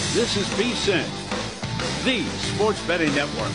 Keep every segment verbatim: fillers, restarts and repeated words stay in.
This is VSiN, the sports betting network.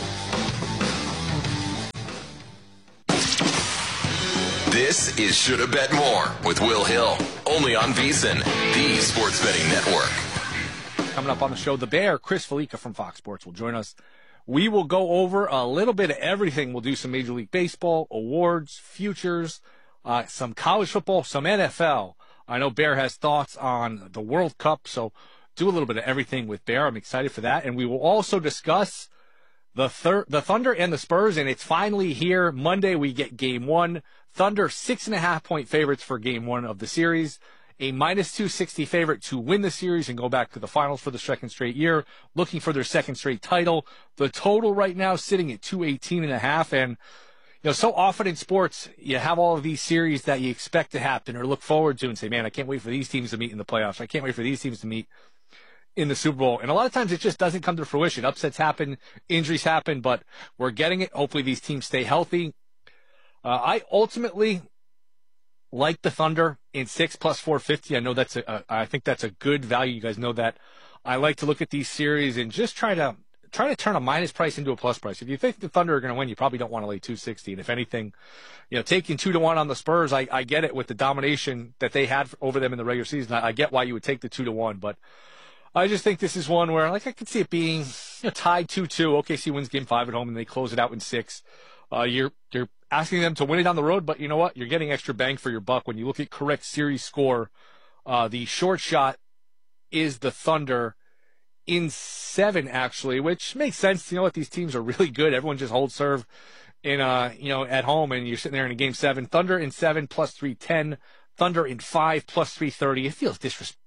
This is Shoulda Bet More with Will Hill, only on VSiN, the sports betting network. Coming up on the show, the Bear, Chris Felica from Fox Sports will join us. We will go over a little bit of everything. We'll do some Major League Baseball, awards, futures, uh, some college football, some N F L. I know Bear has thoughts on the World Cup, so do a little bit of everything with Bear. I'm excited for that. And we will also discuss the thir- the Thunder and the Spurs, and it's finally here. Monday, we get game one. Thunder, six and a half point favorites for game one of the series. A minus two sixty favorite to win the series and go back to the finals for the second straight year, looking for their second straight title. The total right now sitting at two eighteen and a half. And, you know, so often in sports, you have all of these series that you expect to happen or look forward to and say, man, I can't wait for these teams to meet in the playoffs. I can't wait for these teams to meet in the Super Bowl. And a lot of times it just doesn't come to fruition. Upsets happen, injuries happen, but we're getting it. Hopefully these teams stay healthy. Uh, I ultimately like the Thunder in six plus four fifty. I know that's a, a, I think that's a good value. You guys know that. I like to look at these series and just try to, try to turn a minus price into a plus price. If you think the Thunder are going to win, you probably don't want to lay two sixty. And if anything, you know, taking two to one on the Spurs, I, I get it with the domination that they had over them in the regular season. I, I get why you would take the two to one, but I just think this is one where, like, I could see it being, you know, tied two two. O K C wins game five at home, and they close it out in six. Uh, you're you're asking them to win it on the road, but you know what? You're getting extra bang for your buck. When you look at correct series score, uh, the short shot is the Thunder in seven, actually, which makes sense. You know what? These teams are really good. Everyone just holds serve in, uh, you know, at home, and you're sitting there in a game seven. Thunder in seven, plus three ten. Thunder in five, plus three thirty. It feels disrespectful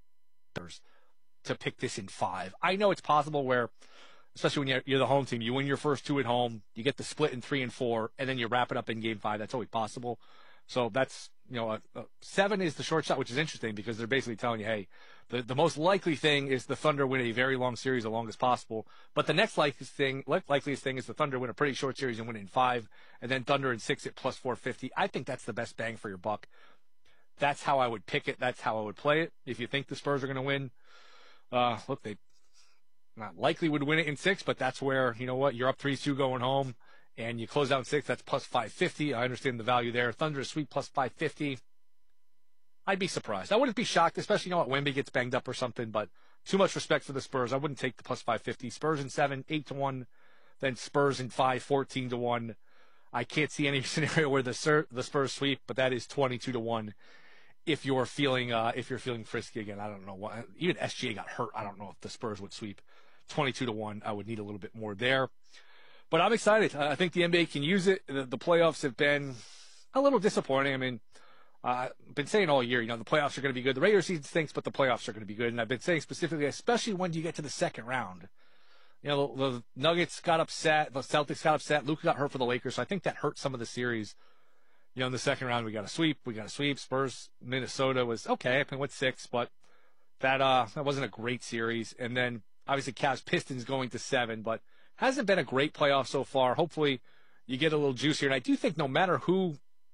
to pick this in five. I know it's possible where, especially when you're, you're the home team, you win your first two at home, you get the split in three and four, and then you wrap it up in game five. That's always possible. So that's, you know, a, a seven is the short shot, which is interesting because they're basically telling you, hey, the, the most likely thing is the Thunder win a very long series, the longest possible. But the next likeliest thing, likeliest thing is the Thunder win a pretty short series and win it in five, and then Thunder in six at plus four fifty. I think that's the best bang for your buck. That's how I would pick it. That's how I would play it. If you think the Spurs are going to win, Uh, look, they not likely would win it in six, but that's where, you know what, you're up three two going home, and you close out in six, that's plus five fifty. I understand the value there. Thunder is sweet, plus five fifty. I'd be surprised. I wouldn't be shocked, especially, you know what, Wemby gets banged up or something, but too much respect for the Spurs. I wouldn't take the plus five fifty. Spurs in seven, eight to one, then Spurs in five, fourteen to one. I can't see any scenario where the, Sur- the Spurs sweep, but that is twenty-two to one. If you're feeling, uh, if you're feeling frisky again, I don't know what, even S G A got hurt. I don't know if the Spurs would sweep twenty-two to one. I would need a little bit more there, but I'm excited. I think the N B A can use it. The, the playoffs have been a little disappointing. I mean, uh, I've been saying all year, you know, the playoffs are going to be good. The regular season stinks, but the playoffs are going to be good. And I've been saying specifically, especially when you get to the second round, you know, the, the Nuggets got upset, the Celtics got upset, Luka got hurt for the Lakers. So I think that hurt some of the series. You know, in the second round, we got a sweep. We got a sweep. Spurs, Minnesota was okay. I mean, what's six, but that uh that wasn't a great series. And then obviously Cavs Pistons going to seven, but hasn't been a great playoff so far. Hopefully, you get a little juicier. And I do think no matter who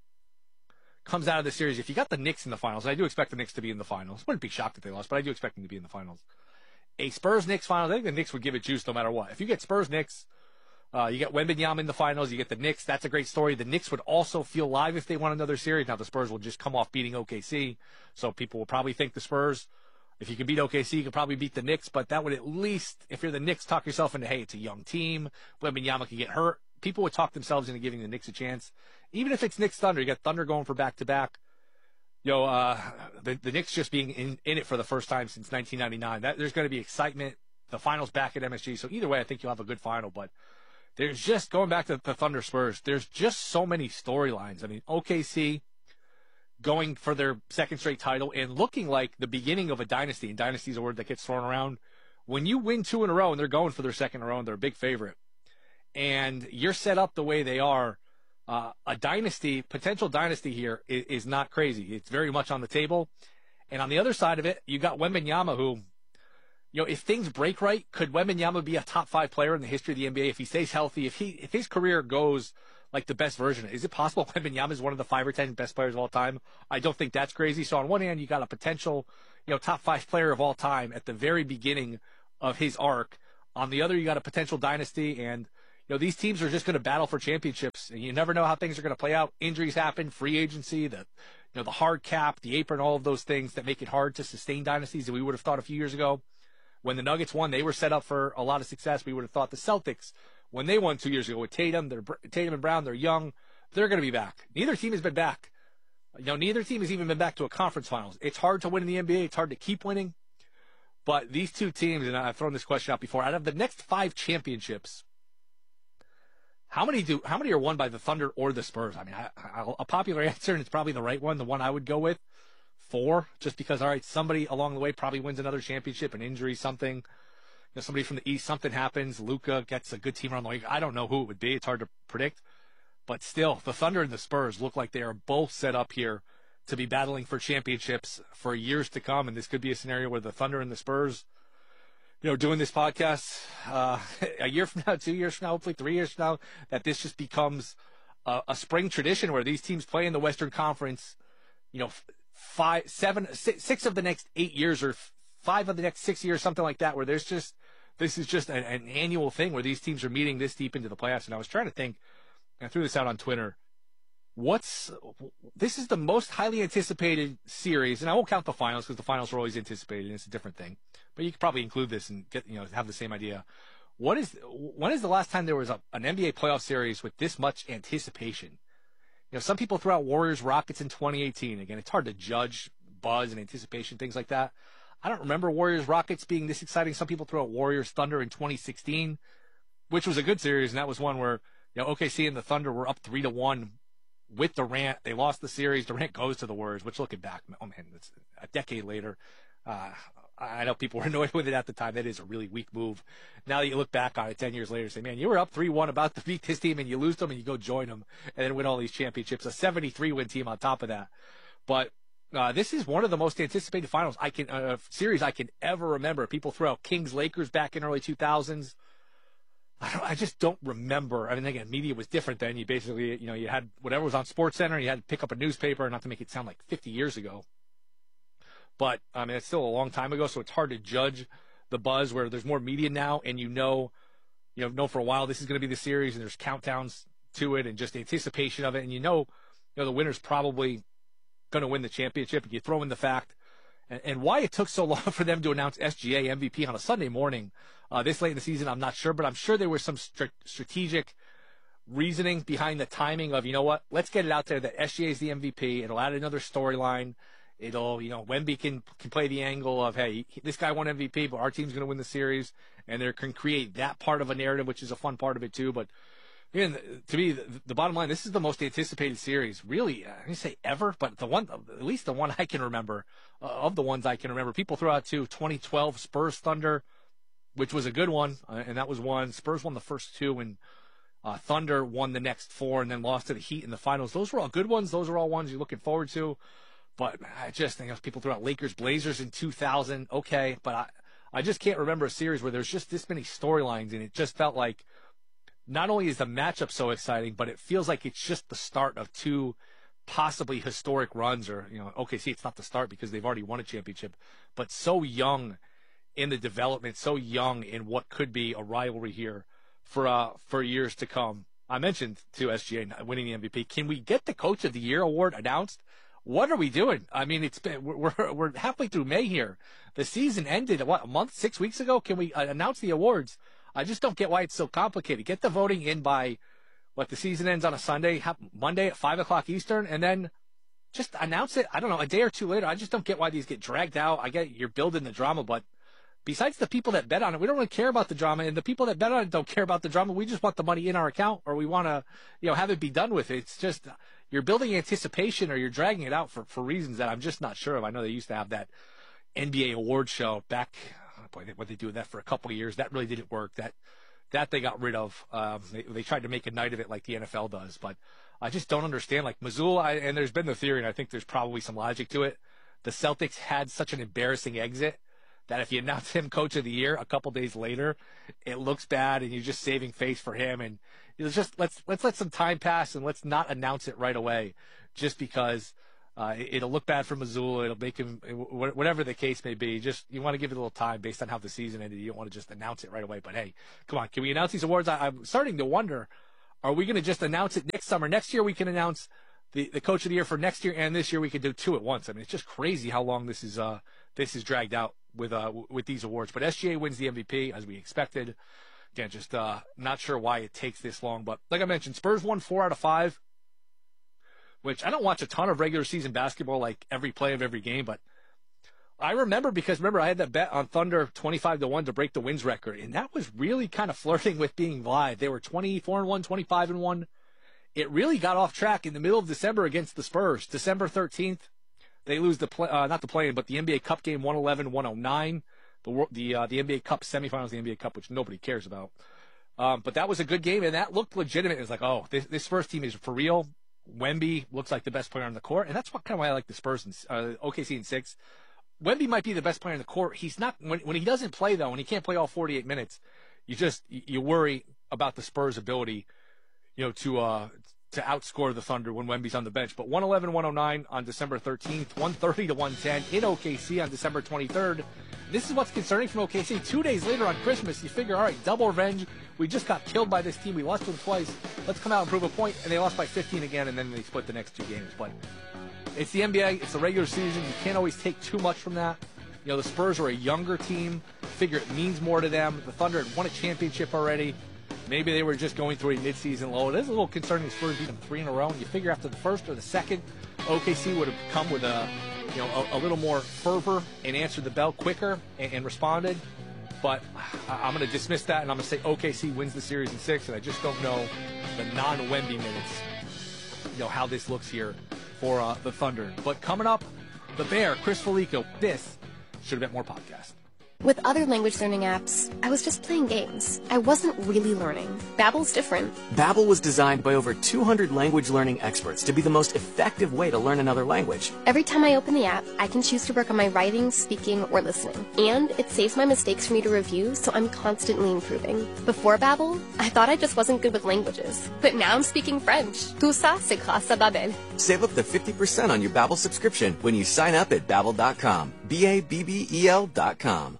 comes out of the series, if you got the Knicks in the finals, and I do expect the Knicks to be in the finals. Wouldn't be shocked if they lost, but I do expect them to be in the finals. A Spurs Knicks finals, I think the Knicks would give it juice no matter what. If you get Spurs Knicks. Uh, you get Wembanyama in the finals. You get the Knicks. That's a great story. The Knicks would also feel live if they won another series. Now, the Spurs will just come off beating O K C, so people will probably think the Spurs, if you can beat O K C, you can probably beat the Knicks, but that would at least, if you're the Knicks, talk yourself into, hey, it's a young team. Wembanyama can get hurt. People would talk themselves into giving the Knicks a chance. Even if it's Knicks Thunder, you got Thunder going for back-to-back. You know, uh, the, the Knicks just being in, in it for the first time since nineteen ninety-nine. That, there's going to be excitement. The finals back at M S G, so either way, I think you'll have a good final, but there's just, going back to the Thunder Spurs, there's just so many storylines. I mean, O K C going for their second straight title and looking like the beginning of a dynasty, and dynasty is a word that gets thrown around. When you win two in a row and they're going for their second in a row and they're a big favorite, and you're set up the way they are, uh, a dynasty, potential dynasty here is, is not crazy. It's very much on the table. And on the other side of it, you got Wembanyama, who, you know, if things break right, could Wembanyama be a top five player in the history of the N B A if he stays healthy? If he, if his career goes like the best version, is it possible Wembanyama is one of the five or ten best players of all time? I don't think that's crazy. So on one hand, you got a potential, you know, top five player of all time at the very beginning of his arc. On the other, you got a potential dynasty, and you know these teams are just going to battle for championships, and you never know how things are going to play out. Injuries happen, free agency, the you know the hard cap, the apron, all of those things that make it hard to sustain dynasties that we would have thought a few years ago. When the Nuggets won, they were set up for a lot of success. We would have thought the Celtics, when they won two years ago with Tatum, they're Tatum and Brown, they're young, they're going to be back. Neither team has been back. You know, neither team has even been back to a conference finals. It's hard to win in the N B A. It's hard to keep winning. But these two teams, and I've thrown this question out before, out of the next five championships, how many do how many are won by the Thunder or the Spurs? I mean, I, I, a popular answer, and it's probably the right one, the one I would go with, four, just because, all right, somebody along the way probably wins another championship, an injury, something. You know, somebody from the East, something happens. Luka gets a good team around the league. I don't know who it would be. It's hard to predict. But still, the Thunder and the Spurs look like they are both set up here to be battling for championships for years to come. And this could be a scenario where the Thunder and the Spurs, you know, doing this podcast uh, a year from now, two years from now, hopefully three years from now, that this just becomes a, a spring tradition where these teams play in the Western Conference, you know, five, seven, six, six of the next eight years or five of the next six years, something like that, where there's just, this is just an, an annual thing where these teams are meeting this deep into the playoffs. And I was trying to think, I threw this out on Twitter. What's this is the most highly anticipated series, and I won't count the finals because the finals are always anticipated and it's a different thing. But you could probably include this and get you know have the same idea. What is when is the last time there was a, an N B A playoff series with this much anticipation? You know, some people throw out Warriors Rockets in twenty eighteen. Again, it's hard to judge buzz and anticipation, things like that. I don't remember Warriors Rockets being this exciting. Some people throw out Warriors Thunder in twenty sixteen, which was a good series, and that was one where you know O K C and the Thunder were up three to one. With Durant, they lost the series. Durant goes to the Warriors, which looking back, oh man, it's a decade later. Uh, I know people were annoyed with it at the time. That is a really weak move. Now that you look back on it ten years later, say, man, you were up three one about to beat this team and you lose them and you go join them and then win all these championships. A seventy-three win team on top of that. But, uh, this is one of the most anticipated finals I can, uh, series I can ever remember. People throw out Kings Lakers back in early two thousands. I, don't, I just don't remember. I mean, again, media was different then. You basically, you know, you had whatever was on SportsCenter. You had to pick up a newspaper, not to make it sound like fifty years ago. But, I mean, it's still a long time ago, so it's hard to judge the buzz where there's more media now, and you know, you know, know for a while this is going to be the series, and there's countdowns to it, and just anticipation of it, and you know, you know, the winner's probably going to win the championship. And you throw in the fact. And, and why it took so long for them to announce S G A M V P on a Sunday morning uh, this late in the season, I'm not sure. But I'm sure there was some st- strategic reasoning behind the timing of, you know what, let's get it out there that S G A is the M V P. It'll add another storyline. It'll, you know, Wemby can, can play the angle of, hey, this guy won M V P, but our team's going to win the series. And they can create that part of a narrative, which is a fun part of it too. But again, to me, the, the bottom line, this is the most anticipated series, really, I didn't say ever, but the one, at least the one I can remember, uh, of the ones I can remember. People throw out too, twenty twelve Spurs Thunder, which was a good one, uh, and that was one. Spurs won the first two, and uh, Thunder won the next four, and then lost to the Heat in the finals. Those were all good ones. Those are all ones you're looking forward to. But I just think people throw out Lakers Blazers in two thousand, okay, but I, I just can't remember a series where there's just this many storylines, and it just felt like not only is the matchup so exciting, but it feels like it's just the start of two possibly historic runs. Or, you know, O K C, it's not the start because they've already won a championship, but so young in the development, so young in what could be a rivalry here for uh, for years to come. I mentioned to S G A winning the M V P. Can we get the Coach of the Year award announced? What are we doing? I mean, it's been, we're, we're, we're halfway through May here. The season ended, what, a month, six weeks ago? Can we uh, announce the awards? I just don't get why it's so complicated. Get the voting in by, what, the season ends on a Sunday, Monday at five o'clock Eastern, and then just announce it, I don't know, a day or two later. I just don't get why these get dragged out. I get you're building the drama, but besides the people that bet on it, we don't really care about the drama, and the people that bet on it don't care about the drama. We just want the money in our account, or we want to, you know, have it be done with. It's just, you're building anticipation, or you're dragging it out for, for reasons that I'm just not sure of. I know they used to have that N B A award show back, boy, what they do with that for a couple of years. That really didn't work. That, that they got rid of. Um, they, they tried to make a night of it like the N F L does, but I just don't understand. Like Mazzulla, and there's been the theory, and I think there's probably some logic to it. The Celtics had such an embarrassing exit that if you announce him Coach of the Year a couple days later, it looks bad, and you're just saving face for him. And it's just let's let's let some time pass, and let's not announce it right away, just because Uh, it, it'll look bad for Missoula. It'll make him, whatever the case may be. Just you want to give it a little time based on how the season ended. You don't want to just announce it right away. But hey, come on, can we announce these awards? I, I'm starting to wonder: are we going to just announce it next summer? Next year we can announce the, the coach of the year for next year, and this year we could do two at once. I mean, it's just crazy how long this is uh this is dragged out with uh with these awards. But S G A wins the M V P as we expected. Again, just uh not sure why it takes this long. But like I mentioned, Spurs won four out of five. Which I don't watch a ton of regular season basketball, like every play of every game, but I remember because remember I had that bet on Thunder twenty-five to one to break the wins record, and that was really kind of flirting with being live. They were twenty-four and one, twenty-five and one. It really got off track in the middle of December against the Spurs. December thirteenth, they lose the play, uh, not the play-in, but the N B A Cup game one eleven one oh nine. The the uh, the N B A Cup semifinals, the N B A Cup, which nobody cares about. Um, but that was a good game, and that looked legitimate. It was like, oh, this, this Spurs team is for real. Wemby looks like the best player on the court, and that's what kind of why I like the Spurs and uh, O K C in six. Wemby might be the best player on the court. He's not when when he doesn't play though, when he can't play all forty-eight minutes. You just you worry about the Spurs' ability, you know, to uh to outscore the Thunder when Wemby's on the bench. But one eleven one oh nine on December thirteenth, one thirty to one ten in O K C on December twenty-third. This is what's concerning from O K C. Two days later on Christmas, you figure, all right, double revenge. We just got killed by this team. We lost to them twice. Let's come out and prove a point. And they lost by fifteen again, and then they split the next two games. But it's the N B A. It's the regular season. You can't always take too much from that. You know, the Spurs are a younger team. Figure it means more to them. The Thunder had won a championship already. Maybe they were just going through a midseason low. It is a little concerning. The Spurs beat them three in a row. And you figure after the first or the second, O K C would have come with a, you know, a, a little more fervor and answered the bell quicker and, and responded. But I'm going to dismiss that, and I'm going to say O K C wins the series in six, and I just don't know the non-Wemby minutes, you know, how this looks here for uh, the Thunder. But coming up, the Bear, Chris Felica, this Should Have Bet More podcast. With other language learning apps, I was just playing games. I wasn't really learning. Babbel's different. Babbel was designed by over two hundred language learning experts to be the most effective way to learn another language. Every time I open the app, I can choose to work on my writing, speaking, or listening. And it saves my mistakes for me to review, so I'm constantly improving. Before Babbel, I thought I just wasn't good with languages. But now I'm speaking French. Tout ça, c'est grâce à Babbel. Save up to fifty percent on your Babbel subscription when you sign up at Babbel dot com. B A B B E L dot com.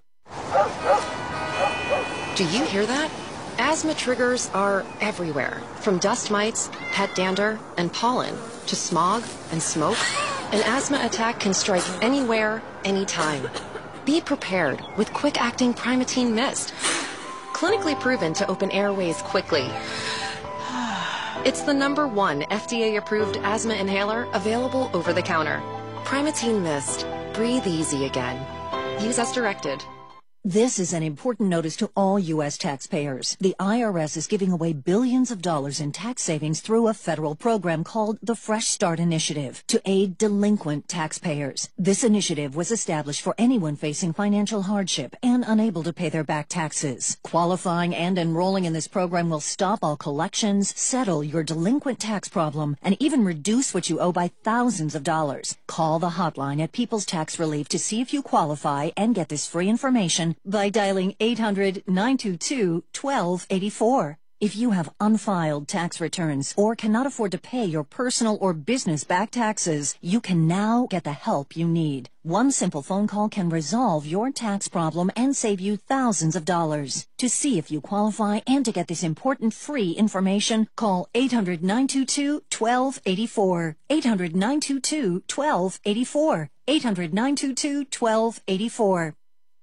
Do you hear that? Asthma triggers are everywhere, from dust mites, pet dander, and pollen, to smog and smoke. An asthma attack can strike anywhere, anytime. Be prepared with quick-acting Primatene Mist. Clinically proven to open airways quickly. It's the number one F D A-approved asthma inhaler available over the counter. Primatene Mist. Breathe easy again. Use as directed. This is an important notice to all U S taxpayers. The I R S is giving away billions of dollars in tax savings through a federal program called the Fresh Start Initiative to aid delinquent taxpayers. This initiative was established for anyone facing financial hardship and unable to pay their back taxes. Qualifying and enrolling in this program will stop all collections, settle your delinquent tax problem, and even reduce what you owe by thousands of dollars. Call the hotline at People's Tax Relief to see if you qualify and get this free information by dialing eight hundred nine two two one two eight four. If you have unfiled tax returns or cannot afford to pay your personal or business back taxes, you can now get the help you need. One simple phone call can resolve your tax problem and save you thousands of dollars. To see if you qualify and to get this important free information, call eight hundred nine two two one two eight four. eight hundred nine two two one two eight four. eight hundred nine two two one two eight four.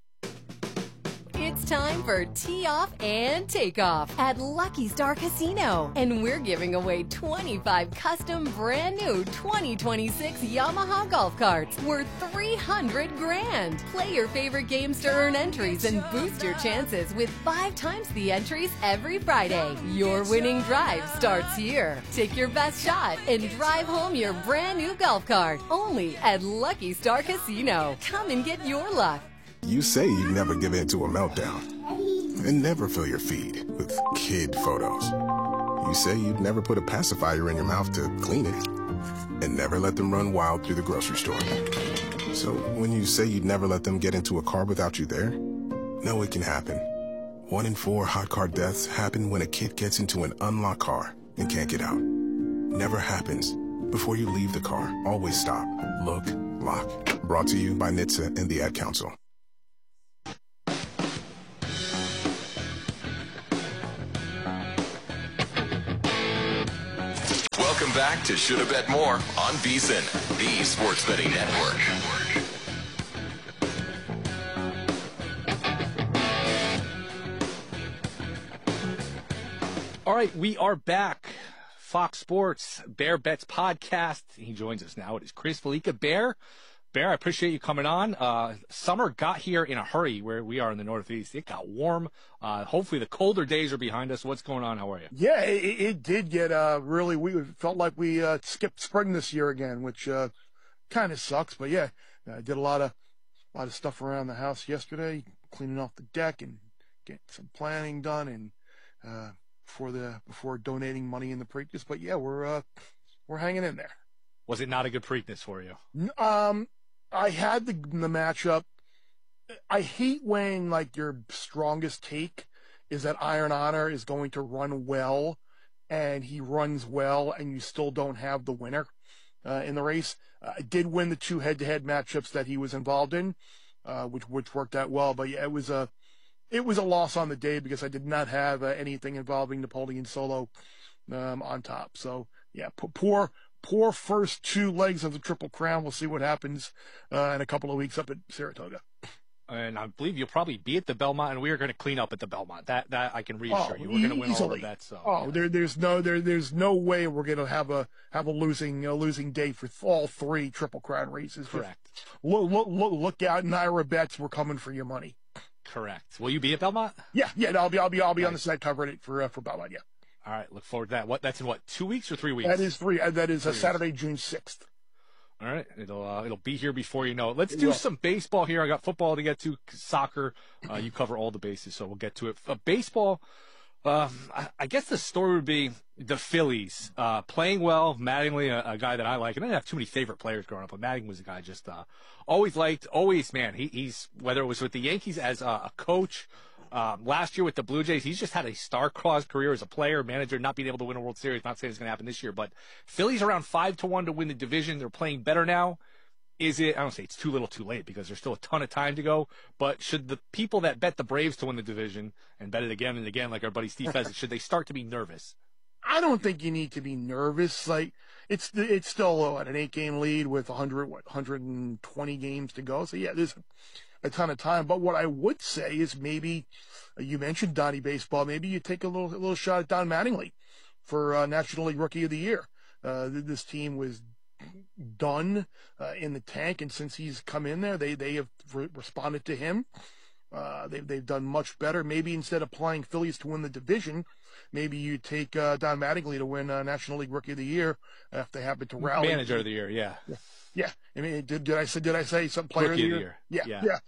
It's time for Tee Off and Takeoff at Lucky Star Casino. And we're giving away twenty-five custom brand new twenty twenty-six Yamaha golf carts worth three hundred grand. Play your favorite games to earn entries and boost your chances with five times the entries every Friday. Your winning drive starts here. Take your best shot and drive home your brand new golf cart. Only at Lucky Star Casino. Come and get your luck. You say you'd never give in to a meltdown and never fill your feed with kid photos. You say you'd never put a pacifier in your mouth to clean it and never let them run wild through the grocery store. So when you say you'd never let them get into a car without you there, know it can happen. One in four hot car deaths happen when a kid gets into an unlocked car and can't get out. Never happens Before you leave the car, always stop, look, lock. Brought to you by N H T S A and the Ad Council. Welcome back to Shoulda Bet More on VSiN, the Sports Betting Network. All right, we are back. Fox Sports Bear Bets podcast. He joins us now. It is Chris Fallica. Bear, Bear, I appreciate you coming on. Uh, summer got here in a hurry where we are in the Northeast. It got warm. Uh, hopefully the colder days are behind us. What's going on? How are you? Yeah, it, it did get uh, really, we felt like we uh, skipped spring this year again, which uh, kind of sucks. But yeah, I did a lot of, a lot of stuff around the house yesterday, cleaning off the deck and getting some planning done and, uh, before the before donating money in the Preakness, but yeah, we're uh, we're hanging in there. Was it not a good Preakness for you? Um, I had the the matchup. I hate when like your strongest take is that Iron Honor is going to run well, and he runs well, and you still don't have the winner uh, in the race. Uh, I did win the two head-to-head matchups that he was involved in, uh, which which worked out well. But yeah, it was a It was a loss on the day because I did not have uh, anything involving Napoleon Solo um, on top. So, yeah, p- poor poor first two legs of the Triple Crown. We'll see what happens uh, in a couple of weeks up at Saratoga. And I believe you'll probably be at the Belmont, and we are going to clean up at the Belmont. That that I can reassure oh, you. We're going to win easily. all of that. So, oh, yeah. there, there's no there, there's no way we're going to have a have a losing a losing day for all three Triple Crown races. Correct. Look, look, look, look out, Naira Bets. We're coming for your money. Correct. Will you be at Belmont? Yeah, yeah. I'll be, I'll be, I'll be nice. on the side covering it for uh, for Belmont. Yeah. All right. Look forward to that. What? That's in what? Two weeks or three weeks? That is three. Uh, that is three uh, Saturday, June sixth. All right. It'll uh, it'll be here before you know it. Let's do yeah. some baseball here. I got football to get to, soccer. Uh, you cover all the bases, so we'll get to it. Uh, baseball. Um, I, I guess the story would be the Phillies uh, playing well. Mattingly, a, a guy that I like, and I didn't have too many favorite players growing up, but Mattingly was a guy I just uh, always liked. Always, man. He, he's whether it was with the Yankees as a, a coach, um, last year with the Blue Jays, he's just had a star-crossed career as a player, manager, not being able to win a World Series. Not saying it's going to happen this year, but Phillies around five to one to win the division. They're playing better now. Is it, I don't say it's too little too late because there's still a ton of time to go, but should the people that bet the Braves to win the division and bet it again and again, like our buddy Steve Pheasant, should they start to be nervous? I don't think you need to be nervous. Like it's it's still what, an eight-game lead with one hundred, what, one hundred twenty games to go. So yeah, there's a ton of time. But what I would say is maybe you mentioned Donnie Baseball. Maybe you take a little a little shot at Don Mattingly for uh, National League Rookie of the Year. Uh, this team was done uh, in the tank, and since he's come in there, they they have re- responded to him. Uh, they've they've done much better. Maybe instead of playing Phillies to win the division, maybe you take uh, Don Mattingly to win uh, National League Rookie of the Year if they happen to rally. Manager of the Year, yeah, yeah. yeah. I mean, did did I say did I say some player Rookie of the year? year? Yeah, yeah, yeah.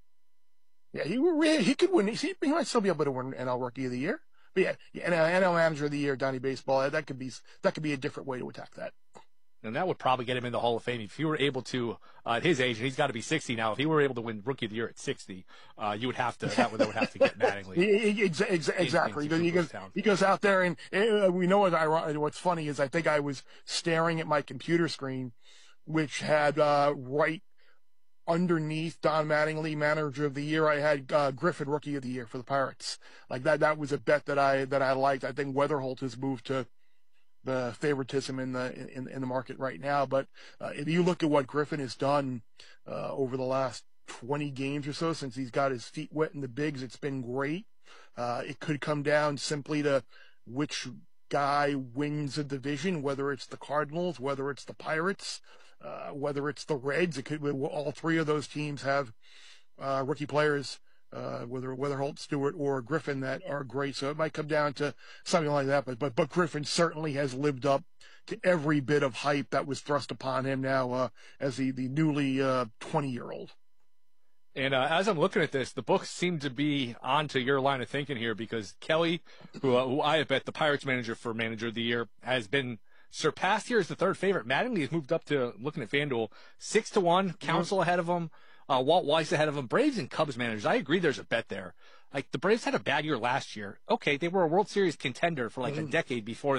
Yeah, he he, he could win. He, he might still be able to win N L Rookie of the Year. But yeah, yeah N L Manager of the Year, Donnie Baseball. That could be that could be a different way to attack that. And that would probably get him in the Hall of Fame if he were able to, uh, at his age, and he's got to be sixty now. If he were able to win Rookie of the Year at sixty, uh, you would have to. That would, that would have to get Mattingly. Exactly. In, in he, goes, he goes out there, and uh, we know what I, what's funny is I think I was staring at my computer screen, which had uh, right underneath Don Mattingly, Manager of the Year, I had uh, Griffin, Rookie of the Year for the Pirates. Like that, that was a bet that I that I liked. I think Weatherholt has moved to the favoritism in the in, in the market right now. But uh, if you look at what Griffin has done uh, over the last twenty games or so since he's got his feet wet in the bigs, it's been great. Uh, it could come down simply to which guy wins a division, whether it's the Cardinals, whether it's the Pirates, uh, whether it's the Reds. It could all three of those teams have uh, rookie players. Uh, whether Weatherholt, Stewart, or Griffin that are great. So it might come down to something like that. But, but, but Griffin certainly has lived up to every bit of hype that was thrust upon him now, uh, as the, the newly, uh, twenty year old. And, uh, as I'm looking at this, the books seem to be onto your line of thinking here because Kelly, who, uh, who I have bet the Pirates manager for Manager of the Year, has been surpassed here as the third favorite. Mattingly has moved up to, looking at FanDuel, six to one, Council mm-hmm. ahead of him. Uh, Walt Weiss ahead of them. Braves and Cubs managers. I agree there's a bet there. Like, the Braves had a bad year last year. Okay, they were a World Series contender for like mm. a decade before that.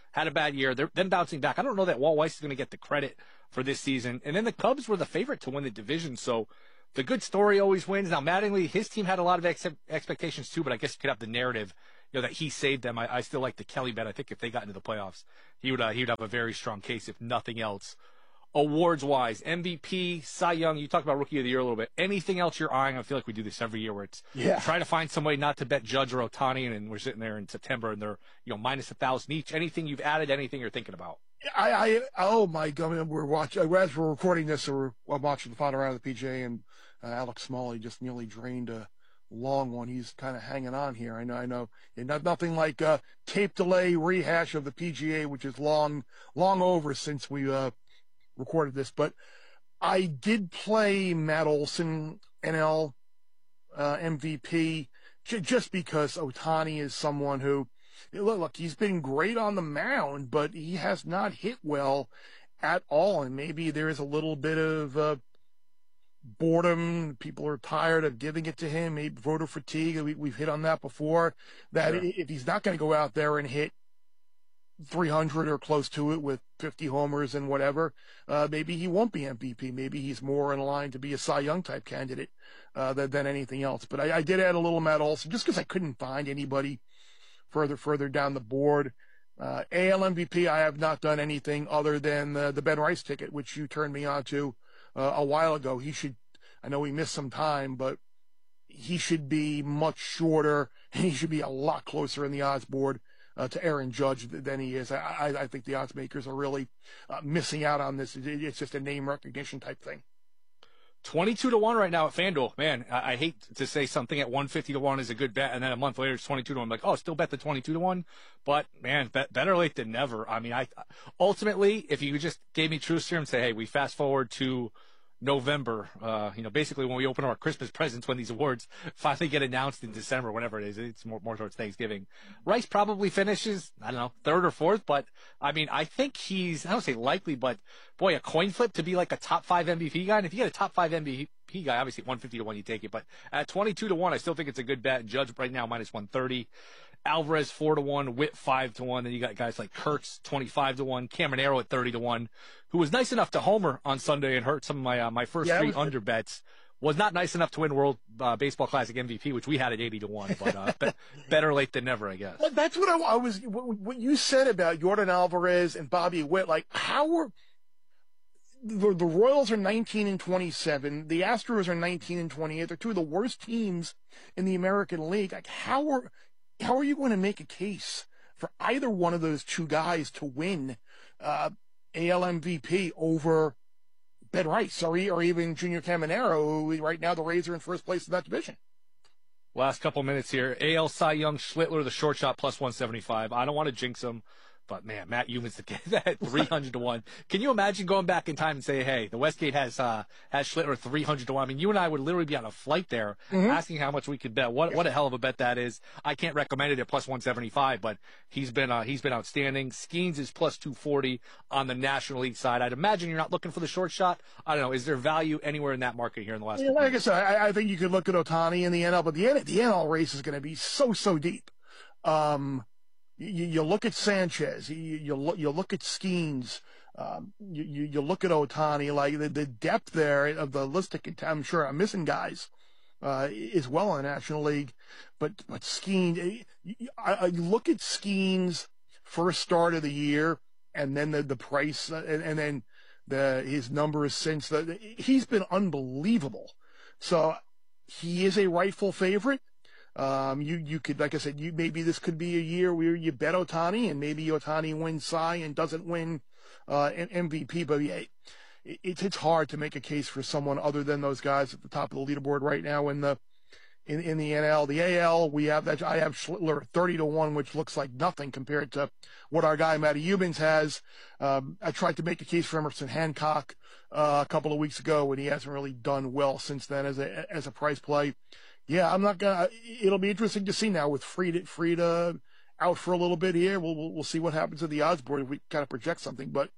had a bad year. They're then bouncing back. I don't know that Walt Weiss is going to get the credit for this season. And then the Cubs were the favorite to win the division. So the good story always wins. Now, Mattingly, his team had a lot of ex- expectations too, but I guess you could have the narrative, you know, that he saved them. I, I still like the Kelly bet. I think if they got into the playoffs, he would, uh, he would have a very strong case, if nothing else. Awards wise, M V P, Cy Young, you talked about Rookie of the Year a little bit. Anything else you're eyeing? I feel like we do this every year where it's yeah. try to find some way not to bet Judge or Ohtani, and, and we're sitting there in September and they're, you know, minus a thousand each. Anything you've added, anything you're thinking about? I, I, oh my God, we're watching, as we're recording this, so we're, we're watching the final round of the P G A, and uh, Alex Smalley just nearly drained a long one. He's kind of hanging on here. I know, I know. Not, nothing like uh, tape delay rehash of the P G A, which is long, long over since we, uh, recorded this, but I did play Matt Olson, N L uh, M V P, j- just because Ohtani is someone who, look, look, he's been great on the mound, but he has not hit well at all, and maybe there is a little bit of uh, boredom. People are tired of giving it to him, maybe voter fatigue. We, we've hit on that before, that sure. if he's not going to go out there and hit three hundred or close to it with fifty homers and whatever, uh, maybe he won't be M V P. Maybe he's more in line to be a Cy Young type candidate uh, than, than anything else. But I, I did add a little Matt Olson just because I couldn't find anybody further further down the board. Uh, A L M V P, I have not done anything other than the, the Ben Rice ticket, which you turned me on to uh, a while ago. He should, I know he missed some time, but he should be much shorter, and he should be a lot closer in the odds board Uh, to Aaron Judge than he is. I, I think the odds makers are really uh, missing out on this. It's just a name recognition type thing. twenty-two to one right now at FanDuel. Man, I, I hate to say something at one fifty to one is a good bet, and then a month later it's twenty-two to one. I'm like, oh, still bet the twenty-two to one. But man, bet, better late than never. I mean, I ultimately, if you just gave me truth here and say, hey, we fast forward to November, uh, you know, basically when we open our Christmas presents, when these awards finally get announced in December, whenever it is, it's more, more towards Thanksgiving. Rice probably finishes, I don't know, third or fourth, but I mean, I think he's, I don't say likely, but boy, a coin flip to be like a top five M V P guy. And if you get a top five M V P guy, obviously at one fifty to one, you take it, but at twenty-two to one, I still think it's a good bet. Judge right now, minus one thirty. Alvarez four to one, Witt five to one. Then you got guys like Kurtz twenty-five to one, Cameron Arrow at thirty to one, who was nice enough to homer on Sunday and hurt some of my uh, my first yeah, three was under bets. Was not nice enough to win World uh, Baseball Classic M V P, which we had at eighty to one, but uh, be- better late than never, I guess. Well, that's what I, I was. What, what you said about Jordan Alvarez and Bobby Witt, like how are the, the Royals are nineteen and twenty-seven, the Astros are nineteen and twenty-eight. They're two of the worst teams in the American League. Like how are How are you going to make a case for either one of those two guys to win uh, A L M V P over Ben Rice or, or even Junior Caminero, who right now the Rays are in first place in that division? Last couple minutes here. A L Cy Young, Schlittler, the short shot, plus one seventy-five. I don't want to jinx him, but man, Matt Youmans to get that three hundred to one. Can you imagine going back in time and say, hey, the Westgate has uh, has Schlittler three hundred to one? I mean, you and I would literally be on a flight there mm-hmm. asking how much we could bet. What what a hell of a bet that is. I can't recommend it at plus one seventy-five, but he's been uh, he's been outstanding. Skeens is plus two forty on the National League side. I'd imagine you're not looking for the short shot. I don't know. Is there value anywhere in that market here in the last yeah, Like I said, I, I think you could look at Ohtani in the N L, but the, N, the N L race is going to be so, so deep. Um You, you look at Sanchez, you, you look, you look at Skeens, um, you, you, you look at Ohtani, like the, the depth there of the list. I'm sure I'm missing guys, uh, as well in the National League, but, but Skeens, I, I look at Skeens' first start of the year and then the, the price and, and then the, his numbers since the, he's been unbelievable. So he is a rightful favorite. Um, you, you could, like I said, you, maybe this could be a year where you bet Ohtani and maybe Ohtani wins Cy and doesn't win, uh, M V P, but yeah, it, it's hard to make a case for someone other than those guys at the top of the leaderboard right now in the, in, in the N L. The A L, we have that, I have Schlittler thirty to one, which looks like nothing compared to what our guy Matty Youmans has. Um, I tried to make a case for Emerson Hancock, uh, a couple of weeks ago, and he hasn't really done well since then as a, as a price play. Yeah, I'm not gonna. It'll be interesting to see now with Frieda, Frieda out for a little bit here. We'll, we'll we'll see what happens at the odds board if we kind of project something. But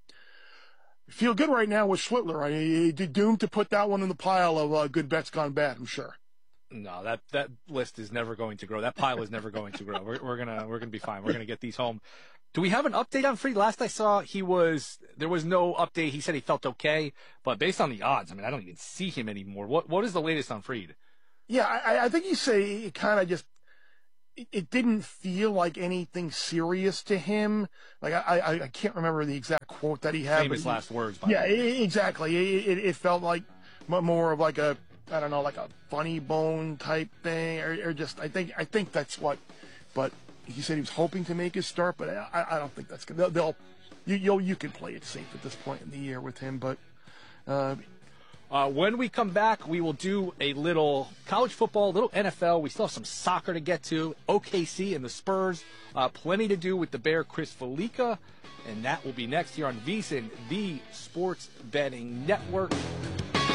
feel good right now with Schlittler. I doomed to put that one in the pile of uh, good bets gone bad. I'm sure. No, that that list is never going to grow. That pile is never going to grow. We're we're gonna we're gonna be fine. We're gonna get these home. Do we have an update on Fried? Last I saw, he was there was no update. He said he felt okay, but based on the odds, I mean, I don't even see him anymore. What what is the latest on Fried? Yeah, I, I think you say it kind of just it, it didn't feel like anything serious to him. Like I, I I can't remember the exact quote that he had. Famous but last he, words. By yeah, the way. it, exactly. It, it it felt like more of like a I don't know, like a funny bone type thing, or, or just I think I think that's what, but. He said he was hoping to make his start, but I, I don't think that's good. They'll, they'll you you'll, you can play it safe at this point in the year with him, but uh, uh, when we come back, we will do a little college football, a little N F L. We still have some soccer to get to. O K C and the Spurs, uh, plenty to do with the Bear, Chris Felica, and that will be next here on VSiN, the Sports Betting Network.